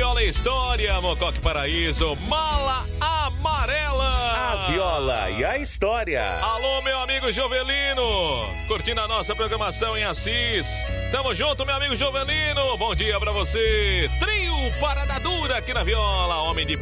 Viola e História, Mocoque Paraíso, Mala Amarela. A Viola e a História. Alô, meu amigo Jovelino, curtindo a nossa programação em Assis. Tamo junto, meu amigo Jovelino. Bom dia pra você. Trio Parada Dura aqui na Viola, homem de